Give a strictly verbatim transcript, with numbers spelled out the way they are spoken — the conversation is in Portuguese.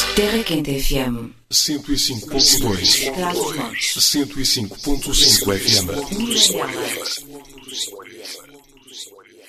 Terra Quente F M. cento e cinco ponto dois. cento e cinco ponto cinco F M.